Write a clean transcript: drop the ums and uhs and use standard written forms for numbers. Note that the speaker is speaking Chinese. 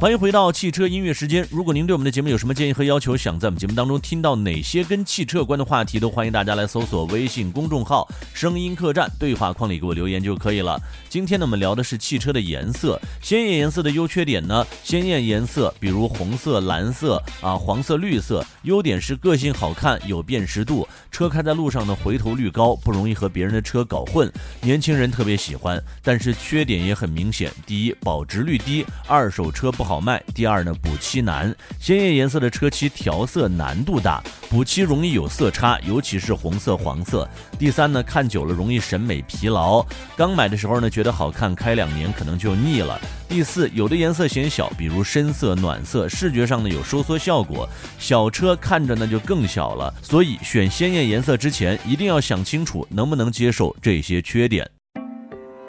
欢迎回到汽车音乐时间。如果您对我们的节目有什么建议和要求，想在我们节目当中听到哪些跟汽车有关的话题，都欢迎大家来搜索微信公众号声音客栈，对话框里给我留言就可以了。今天呢，我们聊的是汽车的颜色，鲜艳颜色的优缺点呢？鲜艳颜色比如红色、蓝色黄色、绿色，优点是个性好看，有辨识度，车开在路上的回头率高，不容易和别人的车搞混，年轻人特别喜欢。但是缺点也很明显，第一，保值率低，二手车不好卖，第二呢，补漆难，鲜艳颜色的车漆调色难度大，补漆容易有色差，尤其是红色、黄色。第三呢，看久了容易审美疲劳，刚买的时候呢觉得好看，开2年可能就腻了。第四，有的颜色显小，比如深色、暖色，视觉上呢有收缩效果，小车看着呢就更小了。所以选鲜艳颜色之前，一定要想清楚能不能接受这些缺点。